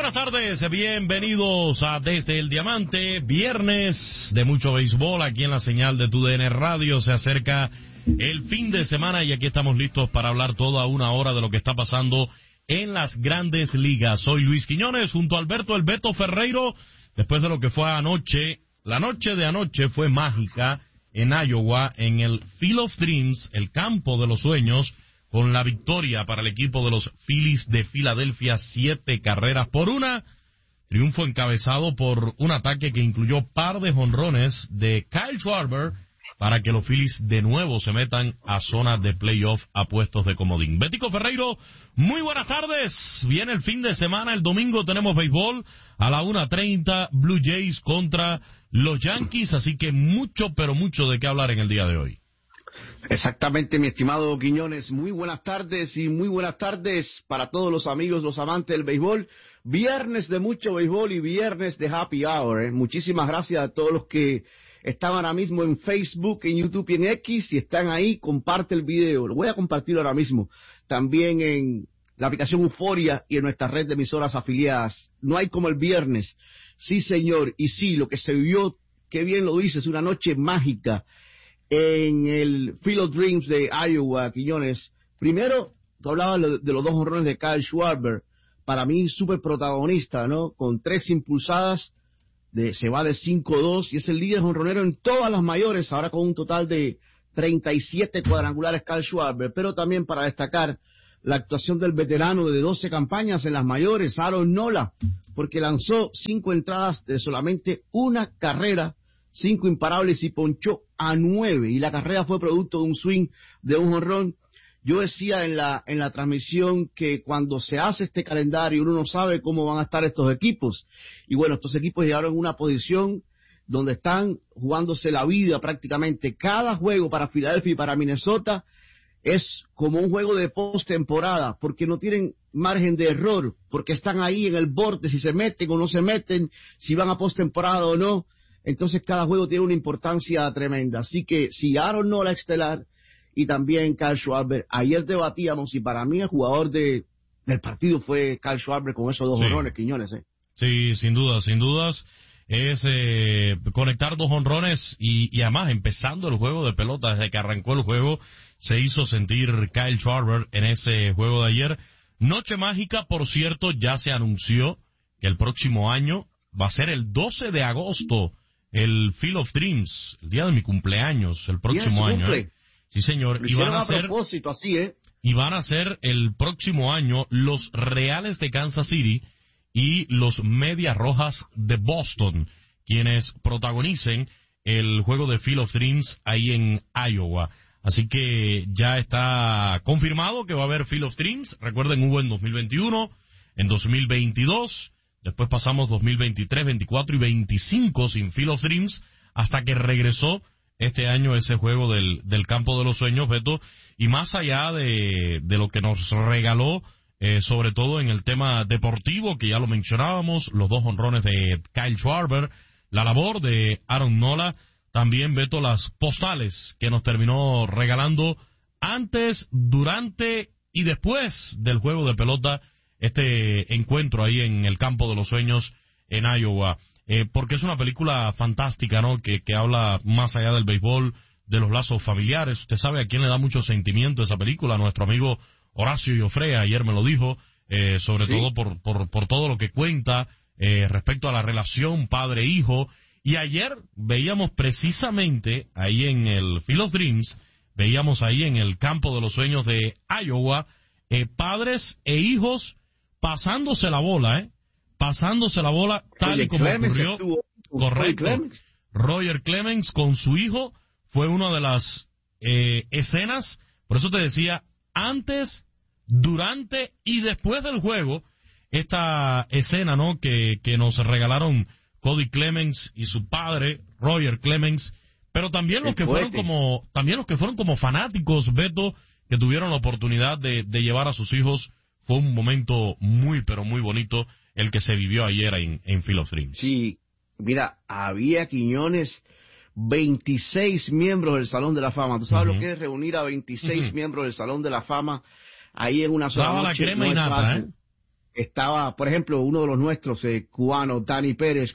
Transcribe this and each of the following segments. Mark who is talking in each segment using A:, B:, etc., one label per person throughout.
A: buenas tardes, bienvenidos a Desde el Diamante, viernes de mucho béisbol aquí en la señal de TUDN Radio. Se acerca el fin de semana y aquí estamos listos para hablar toda una hora de lo que está pasando en las grandes ligas. Soy Luis Quiñones junto a Alberto El Beto Ferreiro. Después de lo que fue anoche, la noche de anoche fue mágica en Iowa, en el Field of Dreams, el campo de los sueños, con la victoria para el equipo de los Phillies de Filadelfia, 7-1. Triunfo encabezado por un ataque que incluyó par de jonrones de Kyle Schwarber para que los Phillies de nuevo se metan a zona de playoff a puestos de comodín. Betico Ferreiro, muy buenas tardes. Viene el fin de semana, el domingo tenemos béisbol a la 1:30, Blue Jays contra los Yankees, así que mucho, pero mucho de qué hablar en el día de hoy.
B: Exactamente, mi estimado Quiñones. Muy buenas tardes y muy buenas tardes para todos los amigos, los amantes del béisbol. Viernes de mucho béisbol y viernes de happy hour. Muchísimas gracias a todos los que están ahora mismo en Facebook, en YouTube y en X. Si están ahí, comparte el video. Lo voy a compartir ahora mismo. También en la aplicación Euforia y en nuestra red de emisoras afiliadas. No hay como el viernes. Sí, señor. Y sí, lo que se vivió, qué bien lo dices, una noche mágica en el Field of Dreams de Iowa, Quiñones. Primero, tú hablabas de los dos jonrones de Kyle Schwarber. Para mí, súper protagonista, ¿no? Con 3 impulsadas, se va de 5-2 y es el líder jonronero en todas las mayores, ahora con un total de 37 cuadrangulares Kyle Schwarber. Pero también para destacar la actuación del veterano de 12 campañas en las mayores, Aaron Nola, porque lanzó 5 entradas de solamente una carrera, 5 imparables y ponchó a 9, y la carrera fue producto de un swing de un jonrón. Yo decía en la transmisión que cuando se hace este calendario uno no sabe cómo van a estar estos equipos, y bueno, estos equipos llegaron en una posición donde están jugándose la vida prácticamente. Cada juego para Filadelfia y para Minnesota es como un juego de postemporada, porque no tienen margen de error, porque están ahí en el borde, si se meten o no se meten, si van a postemporada o no. Entonces cada juego tiene una importancia tremenda. Así que si Aaron Nola estelar y también Kyle Schwarber, ayer debatíamos y para mí el jugador del partido fue Kyle Schwarber con esos 2 jonrones, Quiñones.
A: Sí, sin dudas. Es conectar 2 jonrones y además empezando el juego de pelota, desde que arrancó el juego se hizo sentir Kyle Schwarber en ese juego de ayer. Noche mágica, por cierto, ya se anunció que el próximo año va a ser el 12 de agosto. El Field of Dreams, el día de mi cumpleaños, el próximo año. Sí, señor.
B: Y van a ser, propósito, así,
A: y van a ser el próximo año los Reales de Kansas City y los Medias Rojas de Boston, quienes protagonicen el juego de Field of Dreams ahí en Iowa. Así que ya está confirmado que va a haber Field of Dreams. Recuerden, hubo en 2021, en 2022... Después pasamos 2023, 24 y 25 sin Field of Dreams, hasta que regresó este año ese juego del campo de los sueños, Beto. Y más allá de lo que nos regaló, sobre todo en el tema deportivo, que ya lo mencionábamos, los 2 jonrones de Kyle Schwarber, la labor de Aaron Nola, también, Beto, las postales que nos terminó regalando antes, durante y después del juego de pelota, este encuentro ahí en el campo de los sueños en Iowa, porque es una película fantástica, ¿no? Que habla más allá del béisbol, de los lazos familiares. Usted sabe a quién le da mucho sentimiento esa película, a nuestro amigo Horacio Joffre, ayer me lo dijo, sobre todo por todo lo que cuenta respecto a la relación padre-hijo. Y ayer veíamos precisamente ahí en el Field of Dreams, veíamos ahí en el campo de los sueños de Iowa, padres e hijos pasándose la bola, tal y como ocurrió. Correcto. Roger Clemens con su hijo fue una de las escenas, por eso te decía, antes, durante y después del juego, esta escena, ¿no? Que nos regalaron Cody Clemens y su padre, Roger Clemens, pero también los que fueron como fanáticos, Beto, que tuvieron la oportunidad de llevar a sus hijos. Fue un momento muy, pero muy bonito el que se vivió ayer en Field of Dreams.
B: Sí, mira, había, Quiñones, 26 miembros del Salón de la Fama. ¿Tú sabes lo que es reunir a 26 miembros del Salón de la Fama ahí en una sola noche?
A: La crema y nata,
B: estaba, por ejemplo, uno de los nuestros, cubano, Dani Pérez.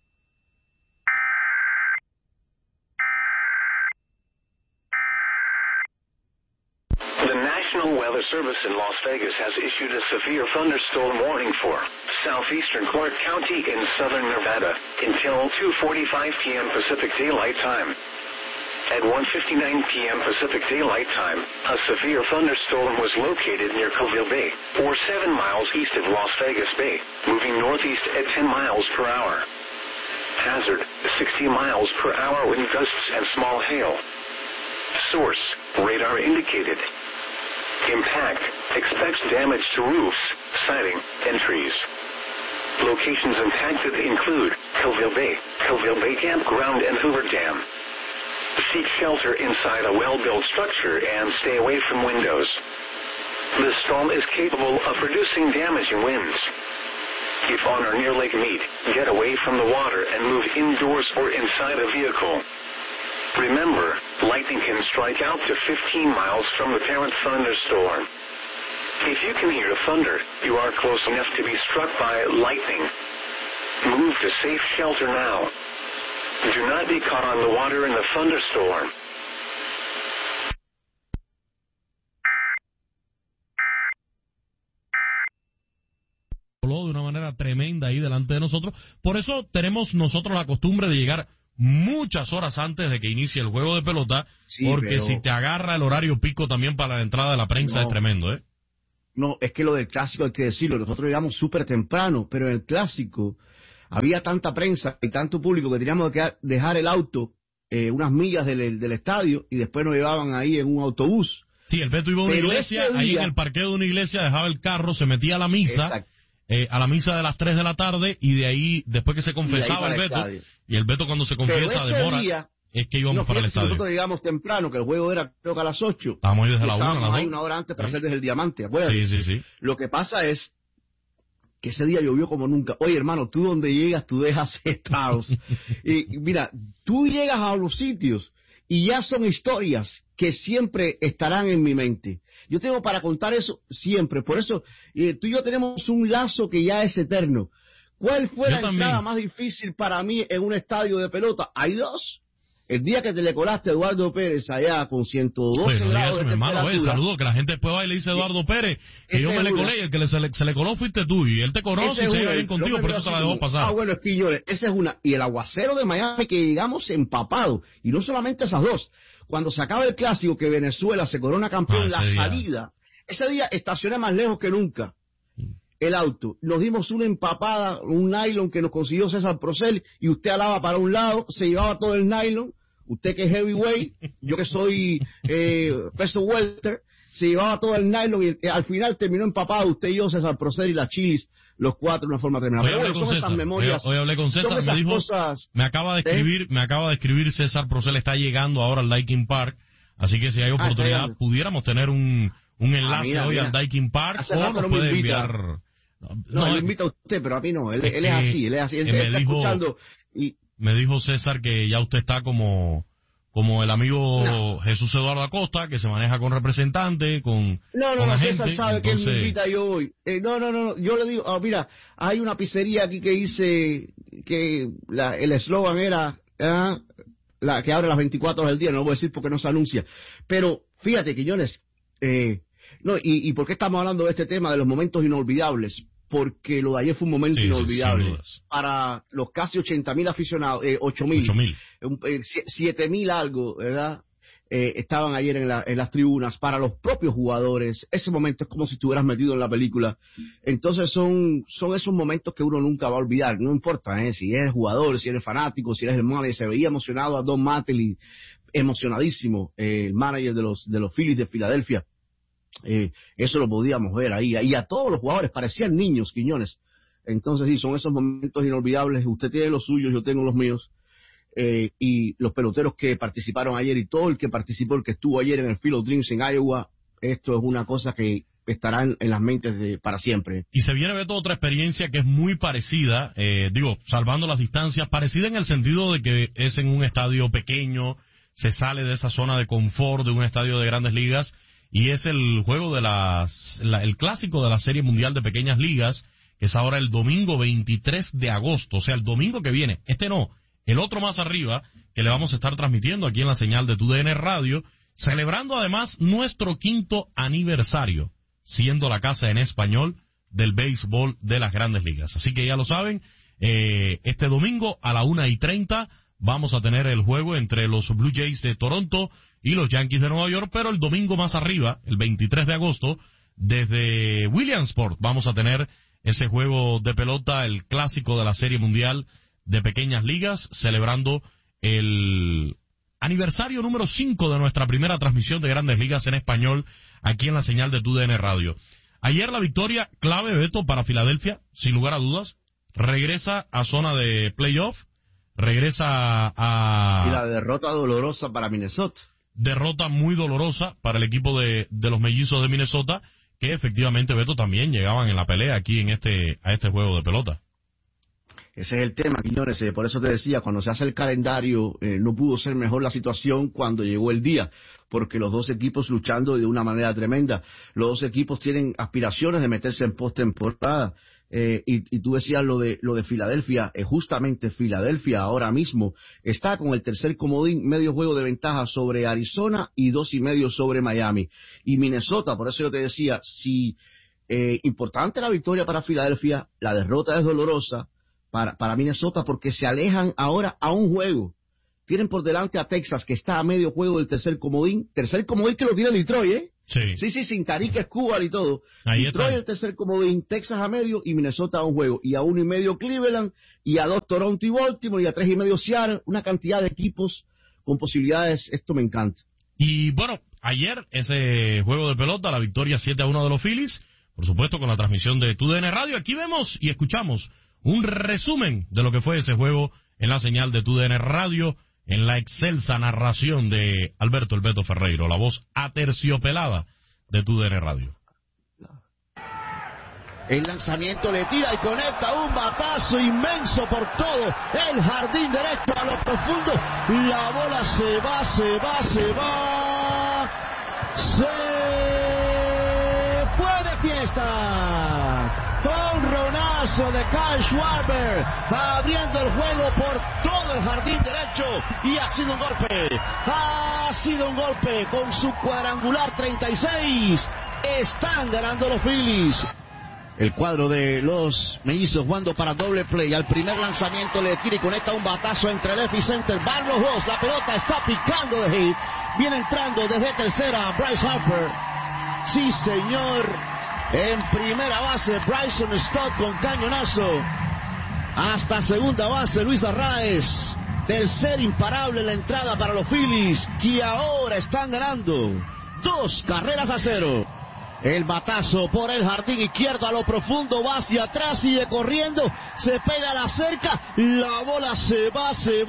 C: Weather Service in Las Vegas has issued a severe thunderstorm warning for southeastern Clark County in southern Nevada until 2:45 p.m. Pacific Daylight Time. At 1:59 p.m. Pacific Daylight Time, a severe thunderstorm was located near Coville Bay, or 7 miles east of Las Vegas Bay, moving northeast at 10 miles per hour. Hazard, 60 miles per hour wind gusts and small hail. Source, radar indicated. Impact, expects damage to roofs, siding, and trees. Locations impacted include Coville Bay Campground and Hoover Dam. Seek shelter inside a well-built structure and stay away from windows. The storm is capable of producing damaging winds. If on or near Lake Mead, get away from the water and move indoors or inside a vehicle. Remember, lightning can strike out to 15 miles from the parent thunderstorm. If you can hear thunder, you are close enough to be struck by lightning. Move to safe shelter now. Do not be caught on the water in the thunderstorm.
A: De una manera tremenda ahí delante de nosotros. Por eso tenemos nosotros la costumbre de llegar muchas horas antes de que inicie el juego de pelota, sí, porque pero si te agarra el horario pico también para la entrada de la prensa es tremendo, ¿eh?
B: No, es que lo del clásico hay que decirlo, nosotros llegamos súper temprano, pero en el clásico había tanta prensa y tanto público que teníamos que dejar el auto unas millas del estadio y después nos llevaban ahí en un autobús.
A: Sí, el Beto iba a una iglesia, ahí en el parqueo de una iglesia dejaba el carro, se metía a la misa, a la misa de las 3 de la tarde, y de ahí, después que se confesaba el Beto, y el Beto cuando se confiesa demora, día, es que íbamos para el estadio.
B: Nosotros llegamos temprano, que el juego era creo que a las 8.
A: Estábamos ahí desde la 1 a las 2.
B: Estábamos ahí una hora antes para hacer desde el Diamante, ¿acuerdas?
A: Sí.
B: Lo que pasa es que ese día llovió como nunca. Oye, hermano, tú donde llegas, tú dejas estados. Y mira, tú llegas a los sitios y ya son historias que siempre estarán en mi mente. Yo tengo para contar eso siempre. Por eso, tú y yo tenemos un lazo que ya es eterno. ¿Cuál fue la entrada más difícil para mí en un estadio de pelota? Hay dos. El día que te le colaste a Eduardo Pérez allá con 112 grados de temperatura.
A: Saludo, que la gente después va y le dice a Eduardo Pérez que yo me le colé, y el que se le coló fuiste tú, y él te conoce y se lleva bien contigo, por eso se la dejó pasar.
B: Bueno, Esquiñones, esa es una. Y el aguacero de Miami, que llegamos empapados, y no solamente esas dos. Cuando se acaba el clásico, que Venezuela se corona campeón, la salida, ese día estacioné más lejos que nunca el auto. Nos dimos una empapada, un nylon que nos consiguió César Procel, y usted alaba para un lado, se llevaba todo el nylon. Usted que es heavyweight, yo que soy peso welter, se llevaba todo el nylon y al final terminó empapado usted y yo, César Procel y la Chilis, los cuatro de una forma tremenda.
A: Hoy hablé con César, me dijo, me acaba de escribir César Procel, está llegando ahora al Daikin Park, así que si hay oportunidad pudiéramos tener un enlace hoy al Daikin Park, o nos puede enviar.
B: No, lo invita a usted, pero a mí no, él es así, él está escuchando y...
A: Me dijo César que ya usted está como el amigo Jesús Eduardo Acosta, que se maneja con representantes, con agentes.
B: César sabe que él me invita, yo voy. No, yo le digo, mira, hay una pizzería aquí que dice que el eslogan era la que abre las 24 horas del día, no lo voy a decir porque no se anuncia. Pero fíjate, Quiñones, ¿y por qué estamos hablando de este tema de los momentos inolvidables? Porque lo de ayer fue un momento inolvidable. Para los casi 80,000 aficionados, 8,000, 7,000 algo, ¿verdad? Estaban ayer en las tribunas. Para los propios jugadores, ese momento es como si estuvieras metido en la película. Entonces son esos momentos que uno nunca va a olvidar. No importa si eres jugador, si eres fanático, si eres el manager. Se veía emocionado a Don Mattingly, emocionadísimo, el manager de los Phillies de Filadelfia. Eso lo podíamos ver ahí, y a todos los jugadores parecían niños, Quiñones. Entonces sí, son esos momentos inolvidables. Usted tiene los suyos, yo tengo los míos, y los peloteros que participaron ayer y todo el que participó, el que estuvo ayer en el Field of Dreams en Iowa, esto es una cosa que estará en las mentes para siempre.
A: Y se viene a ver otra experiencia que es muy parecida, salvando las distancias, parecida en el sentido de que es en un estadio pequeño, se sale de esa zona de confort de un estadio de Grandes Ligas y es el juego de el clásico de la Serie Mundial de Pequeñas Ligas, que es ahora el domingo 23 de agosto, o sea, el domingo que viene. El otro más arriba, que le vamos a estar transmitiendo aquí en la señal de TUDN Radio, celebrando además nuestro 5º aniversario, siendo la casa en español del béisbol de las Grandes Ligas. Así que ya lo saben, este domingo a la 1:30 vamos a tener el juego entre los Blue Jays de Toronto y los Yankees de Nueva York, pero el domingo más arriba, el 23 de agosto, desde Williamsport vamos a tener ese juego de pelota, el clásico de la Serie Mundial de Pequeñas Ligas, celebrando el aniversario número 5 de nuestra primera transmisión de Grandes Ligas en español aquí en la señal de TUDN Radio. Ayer la victoria clave, Beto, para Filadelfia, sin lugar a dudas, regresa a zona de playoff, regresa a...
B: Y la derrota dolorosa para Minnesota.
A: Derrota muy dolorosa para el equipo de los Mellizos de Minnesota, que efectivamente, Beto, también llegaban en la pelea aquí a este juego de pelota.
B: Ese es el tema, Quiñones, por eso te decía, cuando se hace el calendario, no pudo ser mejor la situación cuando llegó el día, porque los dos equipos luchando de una manera tremenda, los dos equipos tienen aspiraciones de meterse en postemporada, y tú decías lo de Filadelfia, justamente Filadelfia ahora mismo está con el tercer comodín, medio juego de ventaja sobre Arizona y 2.5 sobre Miami, y Minnesota, por eso yo te decía, importante la victoria para Filadelfia, la derrota es dolorosa para Minnesota porque se alejan ahora a un juego. Tienen por delante a Texas, que está a medio juego del tercer comodín que lo tiene Detroit, ¿eh? Sí, sin Tariq Escobar y todo.
A: Ahí
B: Detroit
A: está.
B: el tercer comodín, Texas a medio y Minnesota a un juego. Y a 1.5 Cleveland, y a 2 Toronto y Baltimore, y a 3.5 Seattle. Una cantidad de equipos con posibilidades. Esto me encanta.
A: Y bueno, ayer ese juego de pelota, la victoria 7-1 de los Phillies, por supuesto con la transmisión de TUDN Radio. Aquí vemos y escuchamos un resumen de lo que fue ese juego en la señal de TUDN Radio, en la excelsa narración de Alberto El Beto Ferreiro, la voz aterciopelada de TUDN Radio.
B: El lanzamiento le tira y conecta un batazo inmenso por todo el jardín derecho a lo profundo. La bola se va. Se fue de fiesta. Jonronazo de Kyle Schwarber, abriendo el juego por todo el jardín derecho, y ha sido un golpe con su cuadrangular 36. Están ganando los Phillies. El cuadro de los Mellizos jugando para doble play. Al primer lanzamiento le tira y conecta un batazo entre left y center. Van los dos, la pelota está picando de hit. Viene entrando desde tercera Bryce Harper. Sí, señor. En primera base, Bryson Stott con cañonazo. Hasta segunda base, Luis Arraez. Tercer imparable en la entrada para los Phillies, que ahora están ganando 2-0. El batazo por el jardín izquierdo a lo profundo, va hacia atrás, sigue corriendo, se pega a la cerca, la bola se va. Se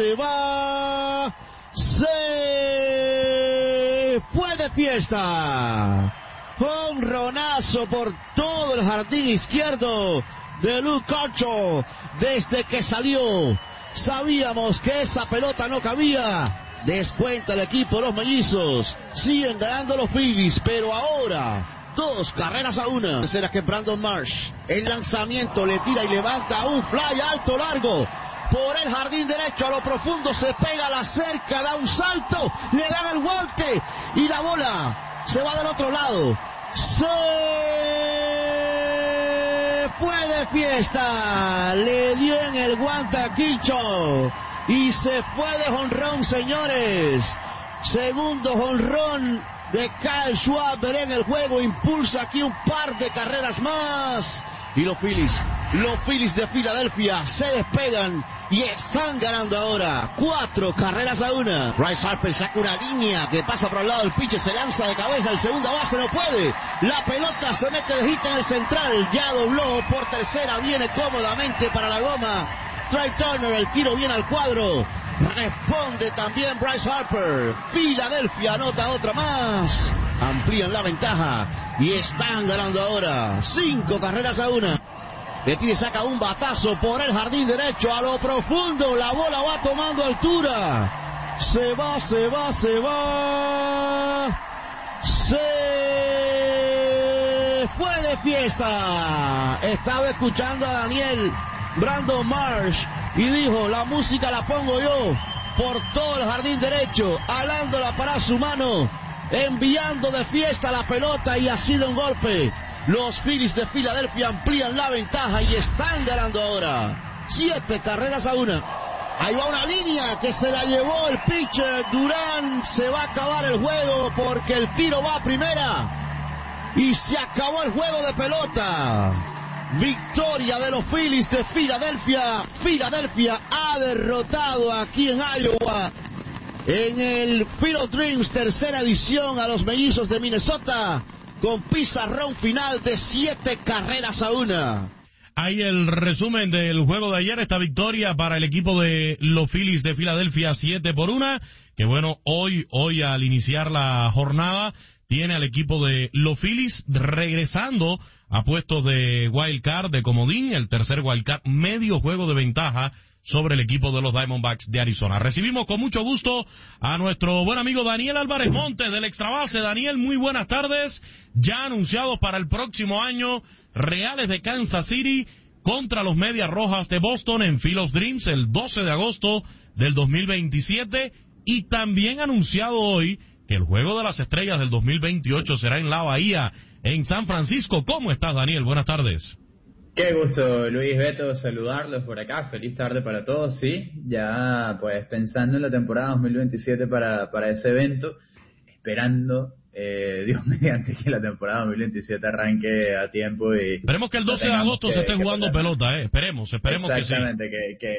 B: fue de fiesta. Jonronazo por todo el jardín izquierdo de Luke Kershaw. Desde que salió sabíamos que esa pelota no cabía. Descuenta el equipo los Mellizos. Siguen ganando los Phillies, pero ahora 2-1. Tercera que Brandon Marsh. El lanzamiento le tira y levanta un fly alto largo por el jardín derecho a lo profundo, se pega a la cerca, da un salto, le dan el guante y la bola se va del otro lado. Se fue de fiesta. Le dio en el guante a Kershaw y se fue de jonrón, señores. Segundo jonrón de Kyle Schwarber en el juego. Impulsa aquí un par de carreras más. Y los Phillies de Filadelfia se despegan y están ganando ahora 4-1. Bryce Harper saca una línea que pasa por el lado del pitcher, se lanza de cabeza al segunda base, no puede. La pelota se mete de hit en el central, ya dobló por tercera, viene cómodamente para la goma Trea Turner, el tiro viene al cuadro. Responde también Bryce Harper. Filadelfia anota otra más. Amplían la ventaja y están ganando ahora 5-1. Betty saca un batazo por el jardín derecho a lo profundo. La bola va tomando altura. Se va. se fue de fiesta. Estaba escuchando a Daniel Brandon Marsh y dijo, la música la pongo yo por todo el jardín derecho, alándola para su mano, enviando de fiesta la pelota, y ha sido un golpe. Los Phillies de Filadelfia amplían la ventaja y están ganando ahora 7 carreras a 1. Ahí va una línea que se la llevó el pitcher Durán. Se va a acabar el juego porque el tiro va a primera y se acabó el juego de pelota. Victoria de los Phillies de Filadelfia. Filadelfia ha derrotado aquí en Iowa, en el Field of Dreams, tercera edición, a los Mellizos de Minnesota, con pizarrón final de 7 carreras a 1.
A: Ahí el resumen del juego de ayer, esta victoria para el equipo de los Phillies de Filadelfia 7-1, que bueno, hoy al iniciar la jornada tiene al equipo de los Phillies regresando a puestos de wild card, de comodín, el tercer wild card, medio juego de ventaja sobre el equipo de los Diamondbacks de Arizona. Recibimos con mucho gusto a nuestro buen amigo Daniel Álvarez Montes del Extra Base. Daniel, muy buenas tardes. Ya anunciados para el próximo año, Reales de Kansas City contra los Medias Rojas de Boston en Field of Dreams el 12 de agosto del 2027. Y también anunciado hoy que el Juego de las Estrellas del 2028 será en la Bahía, en San Francisco. ¿Cómo estás, Daniel? Buenas tardes.
D: Qué gusto, Luis, Beto, saludarlos por acá. Feliz tarde para todos, sí. Ya, pues, pensando en la temporada 2027 para ese evento, esperando, Dios mediante, que la temporada 2027 arranque a tiempo y...
A: Esperemos que el 12 de agosto se esté jugando pelota, Esperemos que sí.
D: Exactamente, que